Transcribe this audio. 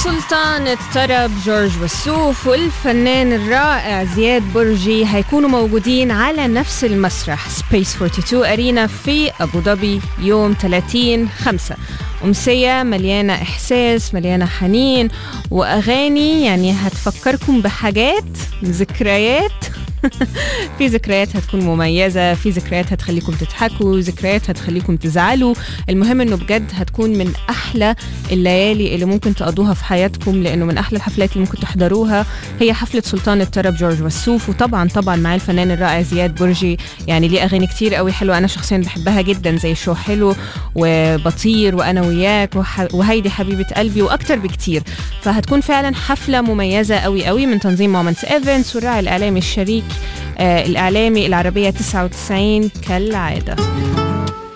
سلطان الطرب جورج وسوف والفنان الرائع زياد برجي هيكونوا موجودين على نفس المسرح سبيس 42 أرينا في أبو ظبي يوم 30/5. أمسية مليانة إحساس، مليانة حنين وأغاني يعني هتفكركم بحاجات، ذكريات في ذكريات هتكون مميزة، في ذكريات هتخليكم تضحكوا، ذكريات هتخليكم تزعلوا. المهم انه بجد هتكون من احلى الليالي اللي ممكن تقضوها في حياتكم، لانه من احلى الحفلات اللي ممكن تحضروها هي حفلة سلطان الطرب جورج وسوف. وطبعا مع الفنان الرائع زياد برجي، يعني ليه اغاني كتير قوي حلوة انا شخصيا بحبها جدا، زي شو حلو وبطير وانا وياك وهيدي حبيبة قلبي واكتر بكتير. فهتكون فعلا حفلة مميزة قوي قوي من تنظيم مومنتس ايفنتس والراعي الاعلامي الشريك الإعلامي العربية 99 كالعادة.